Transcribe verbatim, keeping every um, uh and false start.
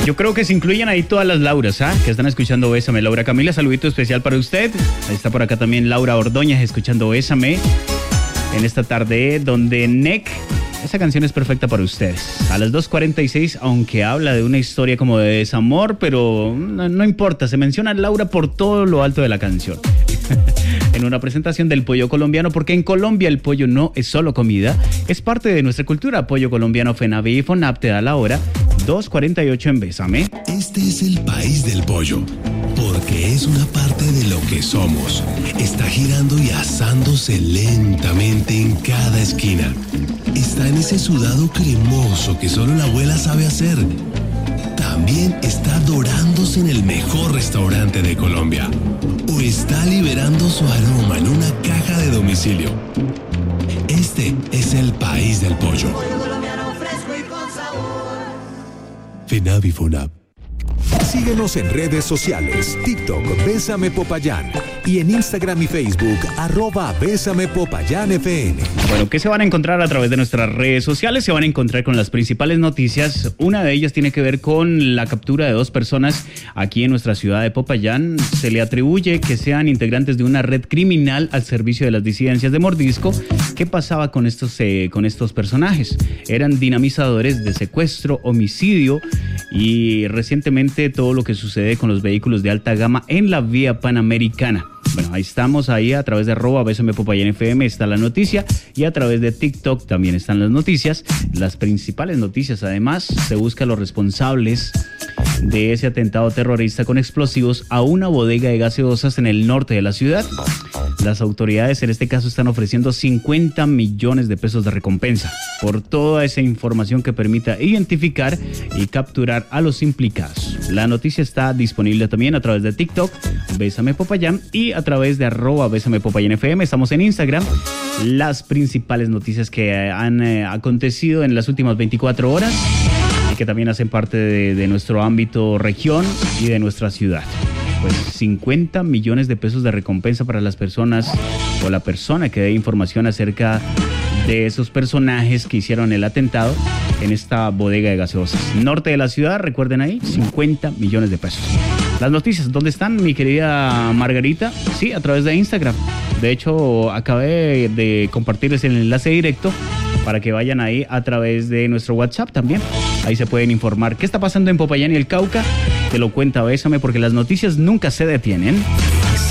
Yo creo que se incluyen ahí todas las Lauras, ¿ah? Que están escuchando Bésame. Laura Camila, saludito especial para usted. Ahí está por acá también Laura Ordóñez escuchando Bésame en esta tarde donde N E C, esa canción es perfecta para ustedes. A las dos cuarenta y seis, aunque habla de una historia como de desamor, pero no, no importa, se menciona a Laura por todo lo alto de la canción. En una presentación del pollo colombiano, porque en Colombia el pollo no es solo comida, es parte de nuestra cultura. Pollo colombiano, FENAVI y FONAP te da la hora, dos cuarenta y ocho en Bésame. Este es el país del pollo, porque es una parte de lo que somos. Está girando y asándose lentamente en cada esquina. Está en ese sudado cremoso que solo la abuela sabe hacer. También está dorándose en el mejor restaurante de Colombia. O está liberando su aroma en una caja de domicilio. Este es el país del pollo. FENAVI FONAP. Síguenos en redes sociales, TikTok, Bésame Popayán, y en Instagram y Facebook, arroba Bésame Popayán F M. Bueno, ¿qué se van a encontrar a través de nuestras redes sociales? Se van a encontrar con las principales noticias. Una de ellas tiene que ver con la captura de dos personas aquí en nuestra ciudad de Popayán. Se le atribuye que sean integrantes de una red criminal al servicio de las disidencias de Mordisco. ¿Qué pasaba con estos, eh, con estos personajes? Eran dinamizadores de secuestro, homicidio y recientemente todo lo que sucede con los vehículos de alta gama en la vía panamericana. Bueno, ahí estamos, ahí a través de arroba Bésame Popayán F M está la noticia y a través de TikTok también están las noticias, las principales noticias. Además, se busca a los responsables de ese atentado terrorista con explosivos a una bodega de gaseosas en el norte de la ciudad. Las autoridades en este caso están ofreciendo cincuenta millones de pesos de recompensa por toda esa información que permita identificar y capturar a los implicados. La noticia está disponible también a través de TikTok, Bésame Popayán, y a través de arroba Bésame Popayán F M. Estamos en Instagram. Las principales noticias que han eh, acontecido en las últimas veinticuatro horas y que también hacen parte de, de nuestro ámbito región y de nuestra ciudad. Pues cincuenta millones de pesos de recompensa para las personas o la persona que dé información acerca de esos personajes que hicieron el atentado en esta bodega de gaseosas. Norte de la ciudad, recuerden ahí, cincuenta millones de pesos. Las noticias, ¿dónde están, mi querida Margarita? Sí, a través de Instagram. De hecho, acabé de compartirles el enlace directo para que vayan ahí a través de nuestro WhatsApp también. Ahí se pueden informar qué está pasando en Popayán y el Cauca. Te lo cuenta Bésame, porque las noticias nunca se detienen.